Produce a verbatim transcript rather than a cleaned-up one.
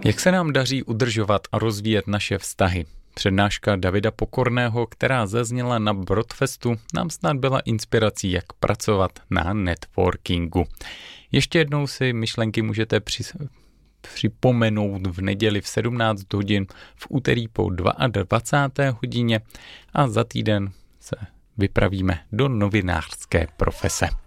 Jak se nám daří udržovat a rozvíjet naše vztahy? Přednáška Davida Pokorného, která zazněla na Brodfestu, nám snad byla inspirací, jak pracovat na networkingu. Ještě jednou si myšlenky můžete při, připomenout v neděli v sedmnáct hodin, v úterý po dvacáté druhé hodině a za týden se vypravíme do novinářské profese.